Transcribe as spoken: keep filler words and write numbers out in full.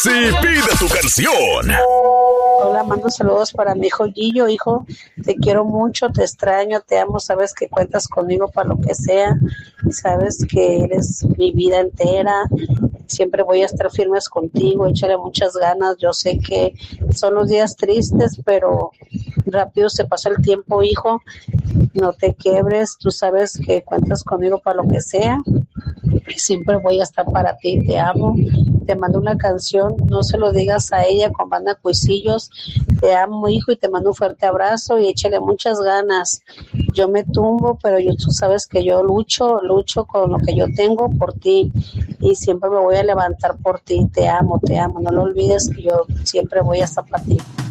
Sí, pide tu canción. Hola, mando saludos para mi hijo Gillo. Hijo, te quiero mucho, te extraño, te amo, sabes que cuentas conmigo para lo que sea, sabes que eres mi vida entera, siempre voy a estar firmes contigo, échale muchas ganas. Yo sé que son los días tristes, pero rápido se pasa el tiempo, hijo, no te quiebres, tú sabes que cuentas conmigo para lo que sea, y siempre voy a estar para ti, te amo. Te mando una canción, no se lo digas a ella, con banda Cuisillos. Te amo, hijo, y te mando un fuerte abrazo y échale muchas ganas. Yo me tumbo, pero yo, tú sabes que yo lucho, lucho con lo que yo tengo por ti y siempre me voy a levantar por ti. Te amo, te amo. No lo olvides que yo siempre voy a estar para ti.